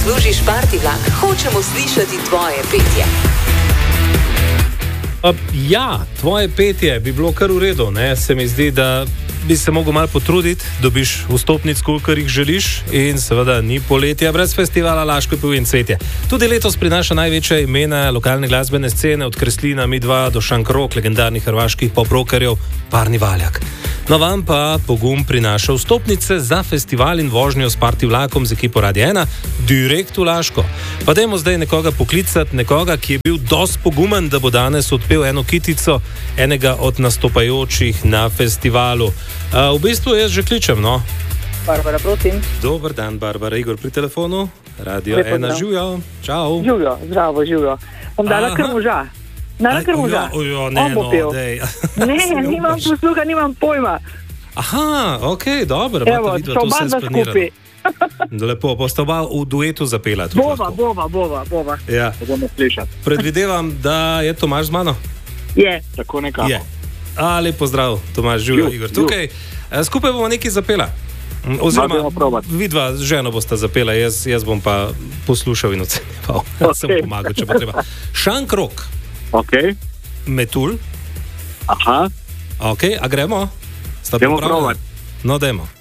zaslužiš Party vlak, hočemo slišati tvoje petje. Ja, tvoje petje bi bilo kar v redu, ne? Se mi zdi, da bi se mogel malo potruditi, dobiš vstopnic, kolikor jih želiš, in seveda ni poletja brez festivala Laško pivo in cvetje. Tudi letos prinaša največja imena lokalne glasbene scene, od Kreslina, Midva do Šankrok, legendarnih hrvaških pop-rockerjev, Parni Valjak. No, vam pa pogum prinaša vstopnice za festival in vožnjo s Party vlakom z ekipo Radia 1 direkt v Laško. Pa dajmo zdaj nekoga poklicati, nekoga, ki je bil dosti pogumen, da bo danes odpel eno kitico enega od nastopajočih na festivalu. V bistvu jaz že kličem, no? Barbara, prosim. Dober dan, Barbara, Igor pri telefonu. Radio 1, živjo. Čau. Živjo, zdravo, živjo. Bom dala kar moža. Dala kar moža. Ne, no, dej. Ne, nimam posluha, nimam pojma. Aha, okej, dobro. Evo, so oba dva skupaj. Lepo, boste oba v duetu zapela. Bova. Ja. Predvidevam, da je Tomaž z mano? Je. Tako nekako. Je. Lep pozdrav, Tomaž, živjo, Igor. Tukaj skupaj bomo nekaj zapela. Oziroma, vidva z ženo bosta zapela, jaz bom pa poslušal in ocenjeval. Sem pomagal, če bo treba. Šankrok. Ok. Metul. Aha. Ok, a gremo? Dajmo probati. No, dajmo.